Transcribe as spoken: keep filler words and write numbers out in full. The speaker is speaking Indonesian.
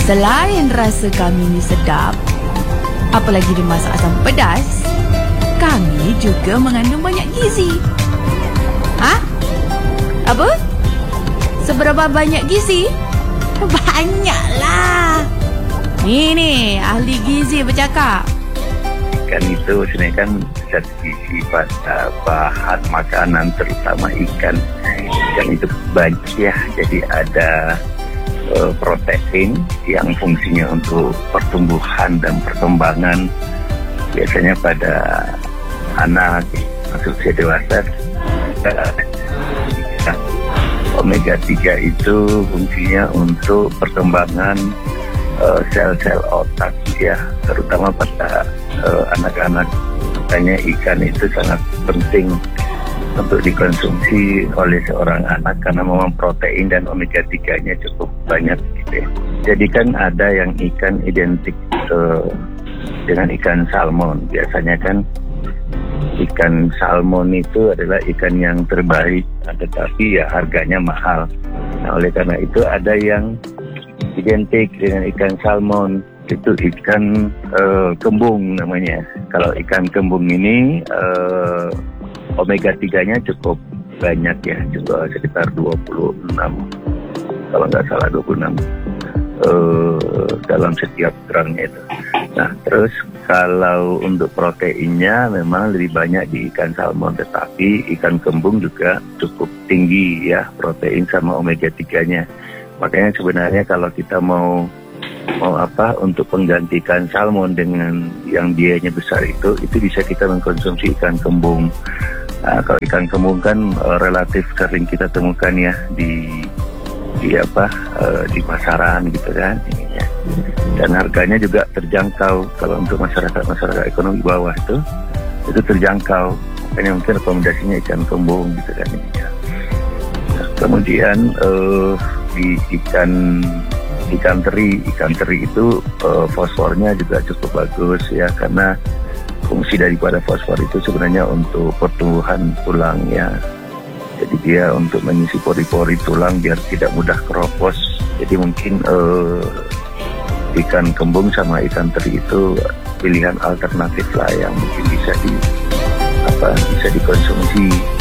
Selain rasa kami ni sedap, apalagi dimasak asam pedas, kami juga mengandung banyak gizi. Hah? Apa? Seberapa banyak gizi? Banyaklah. Ni ni, ahli gizi bercakap. Ikan itu sebenarnya kan zat gizi pada bahan makanan, terutama ikan. Ikan itu banyak ya, jadi ada uh, protein yang fungsinya untuk pertumbuhan dan perkembangan. Biasanya pada anak masuk usia dewasa. Omega tiga itu fungsinya untuk perkembangan uh, sel-sel otak ya, terutama pada uh, anak-anak. Makanya ikan itu sangat penting untuk dikonsumsi oleh seorang anak karena memang protein dan omega tiga-nya cukup banyak gitu ya. Jadi kan ada yang ikan identik uh, dengan ikan salmon. Biasanya kan ikan salmon itu adalah ikan yang terbaik, tetapi ya harganya mahal. Nah, oleh karena itu ada yang identik dengan ikan salmon, itu ikan uh, kembung namanya. Kalau ikan kembung ini uh, omega tiga-nya cukup banyak ya, juga sekitar dua puluh enam, kalau nggak salah dua puluh enam uh, dalam setiap gramnya itu. Nah, terus kalau untuk proteinnya memang lebih banyak di ikan salmon, tetapi ikan kembung juga cukup tinggi ya protein sama omega tiga-nya. Makanya sebenarnya kalau kita mau mau apa untuk menggantikan salmon dengan yang biayanya besar itu, itu bisa kita mengkonsumsi ikan kembung. Nah, kalau ikan kembung kan uh, relatif sering kita temukan ya di di apa uh, di pasaran gitu kan ininya. Dan harganya juga terjangkau. Kalau untuk masyarakat-masyarakat ekonomi bawah itu itu terjangkau. Makanya mungkin rekomendasinya ikan kembung gitu kan ininya. Nah, kemudian uh, di ikan ikan teri, ikan teri itu uh, fosfornya juga cukup bagus ya, karena fungsi daripada fosfor itu sebenarnya untuk pertumbuhan tulang ya. Jadi dia untuk mengisi pori-pori tulang biar tidak mudah keropos. Jadi mungkin uh, ikan kembung sama ikan teri itu pilihan alternatif lah yang mungkin bisa di apa bisa dikonsumsi.